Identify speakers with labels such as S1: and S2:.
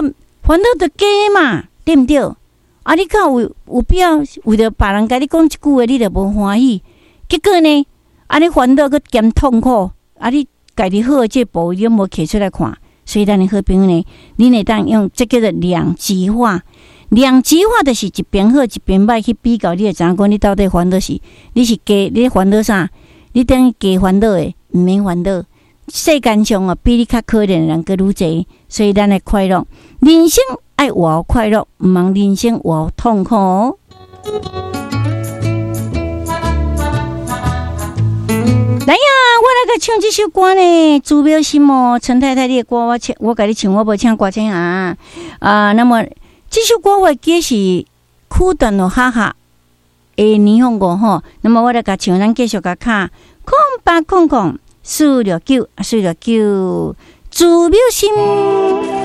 S1: 烦恼就假嘛，对不对？啊，你看有必要为了别人甲你讲一句话，你就无欢喜，结果呢，啊，你烦恼佮兼痛苦，啊，你家己好这步你无摕出来看，所以咱的好朋友呢，你会当用这叫做两极化。两极化就是一边好一边歹去比较，你会知影讲你到底烦恼是你是加你烦恼啥？你等于加烦恼的，毋免烦恼。世间上哦，比你较可怜的人佫愈侪，所以咱的快乐，人生爱活快乐，毋通人生活痛苦哦。来呀，我来个唱这首歌呢，朱苗心哦，陈太太的歌，我甲你唱，我无唱歌声啊。那么这首歌我记是苦短的哈哈的霓虹歌吼。那么我来甲唱，咱继续甲卡空八空空469，469，朱苗心。